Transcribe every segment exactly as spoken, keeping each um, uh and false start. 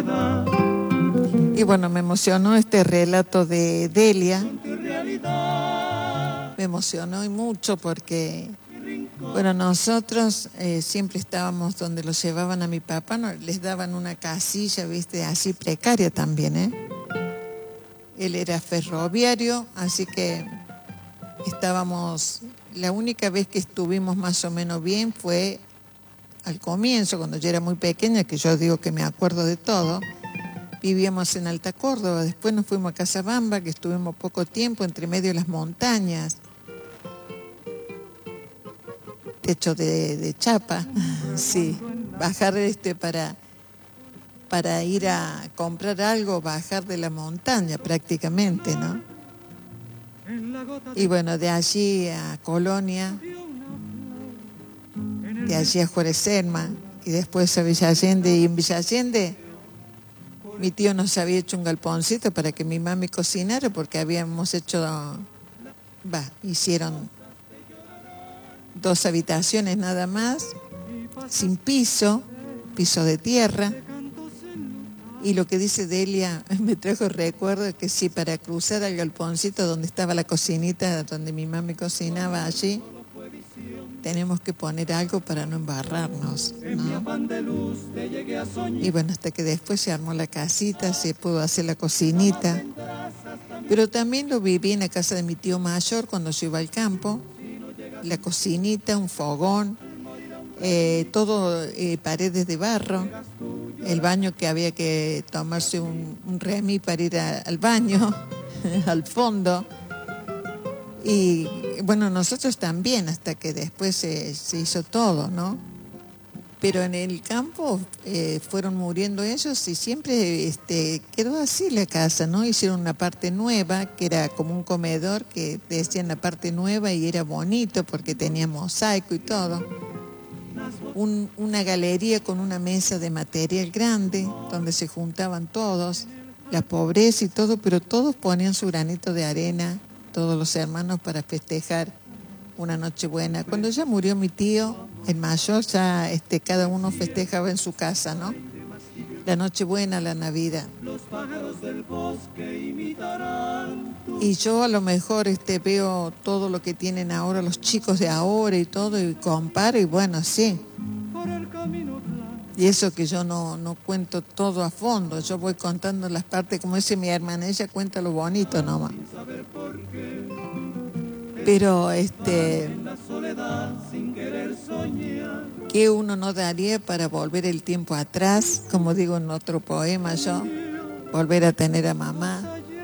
Y bueno, me emocionó este relato de Delia. Me emocionó y mucho porque, bueno, nosotros eh, siempre estábamos donde los llevaban a mi papá, no, les daban una casilla, viste, así precaria también, ¿eh? Él era ferroviario, así que estábamos, la única vez que estuvimos más o menos bien fue al comienzo, cuando yo era muy pequeña, que yo digo que me acuerdo de todo. Vivíamos en Alta Córdoba, después nos fuimos a Casabamba, que estuvimos poco tiempo entre medio de las montañas. Techo de, de chapa, sí. Bajar este para, para ir a comprar algo, bajar de la montaña prácticamente, ¿no? Y bueno, de allí a Colonia, de allí a Juárez Selma, y después a Villa Allende. Y en Villa Allende mi tío nos había hecho un galponcito para que mi mami cocinara, porque habíamos hecho, va, hicieron dos habitaciones nada más, sin piso, piso de tierra. Y lo que dice Delia me trajo recuerdo que sí, para cruzar al galponcito donde estaba la cocinita, donde mi mami cocinaba allí, tenemos que poner algo para no embarrarnos, ¿no? Y bueno, hasta que después se armó la casita, se pudo hacer la cocinita. Pero también lo viví en la casa de mi tío mayor cuando yo iba al campo. La cocinita, un fogón, eh, todo eh, paredes de barro, el baño que había que tomarse un, un remis para ir a, al baño, al fondo. Y bueno, nosotros también, hasta que después se, se hizo todo, ¿no? Pero en el campo eh, fueron muriendo ellos y siempre este, quedó así la casa, ¿no? Hicieron una parte nueva, que era como un comedor, que decían la parte nueva y era bonito porque tenía mosaico y todo. Un, una galería con una mesa de material grande, donde se juntaban todos, la pobreza y todo, pero todos ponían su granito de arena, todos los hermanos, para festejar una noche buena. Cuando ya murió mi tío, el mayor, ya este, cada uno festejaba en su casa, ¿no? La noche buena, la Navidad. Y yo a lo mejor este, veo todo lo que tienen ahora los chicos de ahora y todo, y comparo, y bueno, sí. Y eso que yo no, no cuento todo a fondo, yo voy contando las partes, como dice mi hermana, ella cuenta lo bonito nomás. Pero este, ¿qué uno no daría para volver el tiempo atrás? Como digo en otro poema yo, volver a tener a mamá.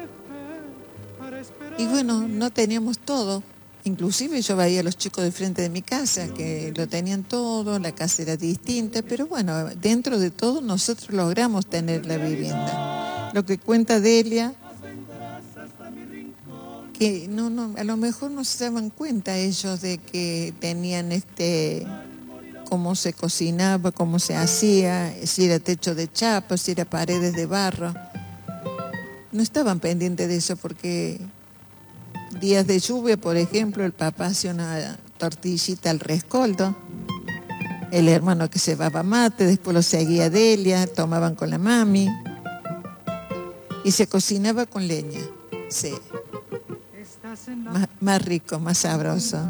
Y bueno, no teníamos todo. Inclusive yo veía a los chicos de frente de mi casa, que lo tenían todo, la casa era distinta, pero bueno, dentro de todo nosotros logramos tener la vivienda. Lo que cuenta Delia, que no, no, a lo mejor no se daban cuenta ellos de que tenían este, cómo se cocinaba, cómo se hacía, si era techo de chapa, si era paredes de barro. No estaban pendientes de eso porque días de lluvia, por ejemplo, el papá hacía una tortillita al rescoldo, el hermano que cebaba mate, después lo seguía Delia, tomaban con la mami y se cocinaba con leña, sí. Más, más rico, más sabroso.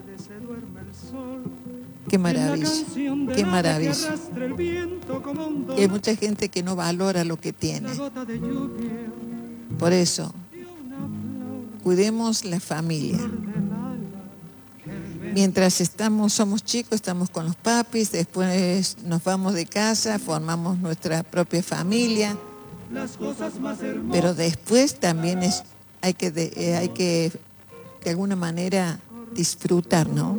Qué maravilla, qué maravilla. Y hay mucha gente que no valora lo que tiene. Por eso, cuidemos la familia. Mientras estamos, somos chicos, estamos con los papis, después nos vamos de casa, formamos nuestra propia familia. Pero después también es, hay que, de, eh, hay que de alguna manera disfrutar, ¿no?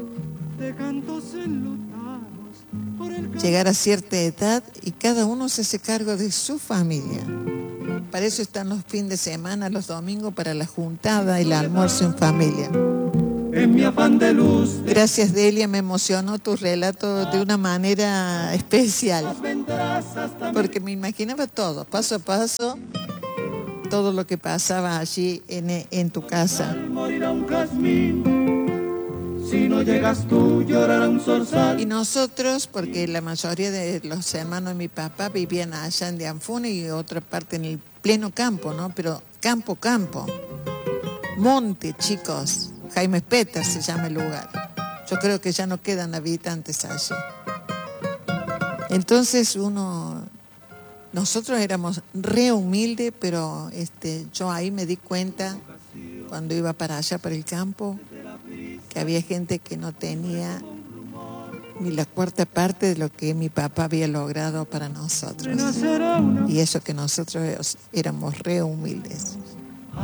Llegar a cierta edad y cada uno se hace cargo de su familia. Para eso están los fines de semana, los domingos, para la juntada y el almuerzo en familia. En mi afán de luz. Gracias, Delia, me emocionó tu relato de una manera especial, porque me imaginaba todo, paso a paso, todo lo que pasaba allí en, en tu casa. Si no llegas tú, llorará un zorzal. Y nosotros, porque la mayoría de los hermanos de mi papá vivían allá en Dianfune y otra parte en el pleno campo, ¿no? Pero campo, campo. Monte, chicos. Jaime Peter se llama el lugar. Yo creo que ya no quedan habitantes allí. Entonces uno... Nosotros éramos re humildes, pero este, yo ahí me di cuenta, cuando iba para allá, para el campo, que había gente que no tenía ni la cuarta parte de lo que mi papá había logrado para nosotros. Y eso que nosotros éramos re humildes.